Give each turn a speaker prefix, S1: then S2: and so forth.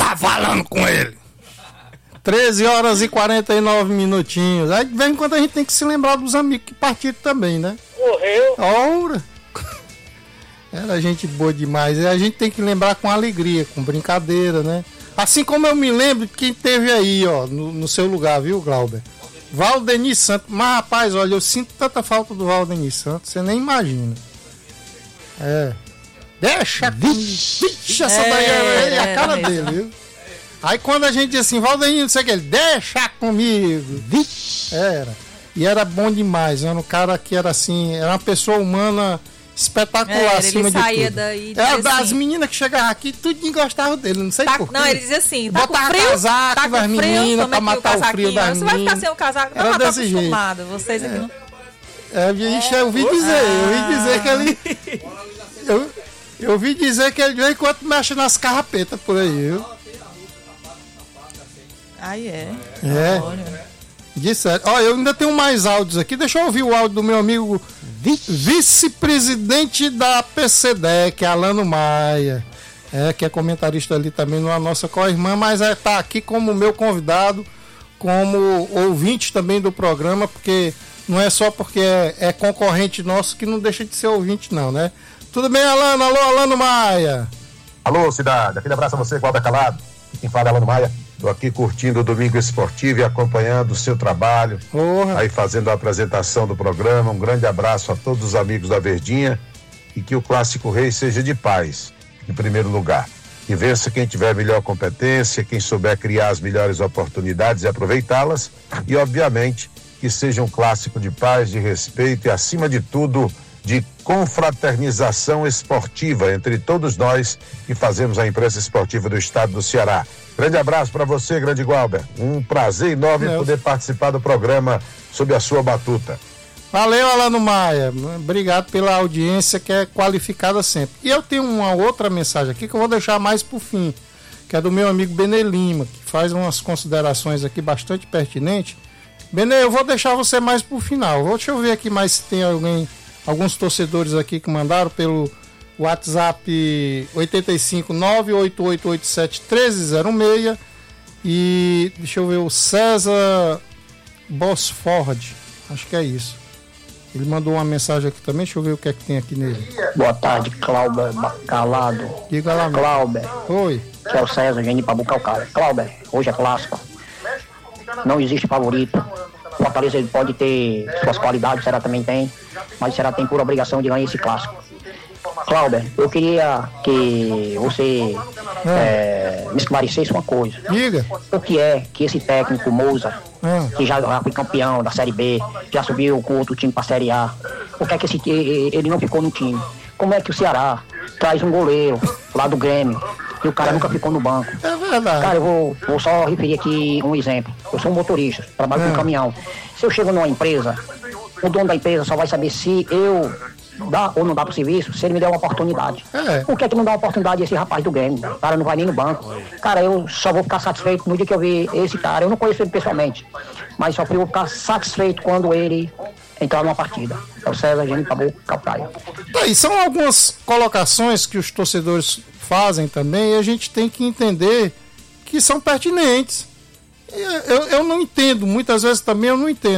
S1: tava falando com ele. 13 horas e 49 minutinhos. Aí de vez em quando a gente tem que se lembrar dos amigos que partiram também, né?
S2: Morreu.
S1: Ora! Era gente boa demais. E a gente tem que lembrar com alegria, com brincadeira, né? Assim como eu me lembro de quem teve aí, ó, no seu lugar, viu, Glauber? Valdeni Santos. Mas, rapaz, olha, eu sinto tanta falta do Valdeni Santos, você nem imagina. Deixa, vixe, essa daí é a cara dele, viu? Aí quando a gente diz assim, Valdeni, não sei o que, ele, deixa comigo. Vixe. E era bom demais, era um cara que era assim, era uma pessoa humana espetacular, acima de tudo. Ele saía daí as meninas que chegavam aqui, tudo gostavam dele, não sei porquê.
S3: Não, ele dizia assim, tá
S1: botar
S3: com frio?
S1: Casaco das meninas, pra matar o frio das meninas.
S3: Você vai ficar sem o casaco? Não, tá acostumado, vocês aqui não...
S1: Eu ouvi dizer que ele... Eu ouvi dizer que ele de vez em quando mexe nas carrapetas por aí, viu?
S3: Aí é.
S1: Disseram. Ó, eu ainda tenho mais áudios aqui. Deixa eu ouvir o áudio do meu amigo vice-presidente da PCDEC, Alano Maia. Que é comentarista ali também na nossa co-irmã, mas tá aqui como meu convidado, como ouvinte também do programa, porque não é só porque é concorrente nosso que não deixa de ser ouvinte, não, né? Tudo bem, Alano? Alô, Alano Maia.
S4: Alô, cidade. Aquele abraço a você, Glauber Calado. Quem fala é Alano Maia. Estou aqui curtindo o Domingo Esportivo e acompanhando o seu trabalho. Aí fazendo a apresentação do programa. Um grande abraço a todos os amigos da Verdinha e que o Clássico Rei seja de paz, em primeiro lugar. Que vença quem tiver melhor competência, quem souber criar as melhores oportunidades e aproveitá-las. E, obviamente, que seja um clássico de paz, de respeito e, acima de tudo, de confraternização esportiva entre todos nós que fazemos a imprensa esportiva do estado do Ceará. Grande abraço para você, grande Glauber. Um prazer enorme poder participar do programa sob a sua batuta.
S1: Valeu, Alano Maia. Obrigado pela audiência que é qualificada sempre. E eu tenho uma outra mensagem aqui que eu vou deixar mais pro fim, que é do meu amigo Benê Lima, que faz umas considerações aqui bastante pertinentes. Benê, eu vou deixar você mais pro final. Deixa eu ver aqui mais se tem alguns torcedores aqui que mandaram pelo WhatsApp 85988871306 e deixa eu ver o César Bosford, acho que é isso. Ele mandou uma mensagem aqui também, deixa eu ver o que é que tem aqui nele.
S5: Boa tarde, Glauber Calado.
S1: Diga lá,
S5: Glauber.
S1: Oi.
S5: Que é o César, Geni Pabucalcara. Glauber, hoje é clássico. Não existe favorito. O Fortaleza ele pode ter suas qualidades, o Ceará também tem, mas o Ceará tem por obrigação de ganhar esse clássico. Glauber, eu queria que você me esclarecesse uma coisa.
S1: Diga.
S5: O que é que esse técnico Moussa, que já foi campeão da Série B, já subiu com outro time para a Série A, por que é que ele não ficou no time? Como é que o Ceará traz um goleiro lá do Grêmio e o cara nunca ficou no banco?
S1: É verdade.
S5: Cara, eu vou só referir aqui um exemplo. Eu sou um motorista, trabalho com caminhão. Se eu chego numa empresa, o dono da empresa só vai saber se eu dá ou não dá pro serviço, se ele me der uma oportunidade. Por que não dá uma oportunidade a esse rapaz do Grêmio? O cara não vai nem no banco. Cara, eu só vou ficar satisfeito no dia que eu ver esse cara. Eu não conheço ele pessoalmente, mas só vou ficar satisfeito quando ele entrar numa partida. É o César Geni Pabucalcara.
S1: E são algumas colocações que os torcedores fazem também e a gente tem que entender que são pertinentes. Eu não entendo, muitas vezes também eu não entendo.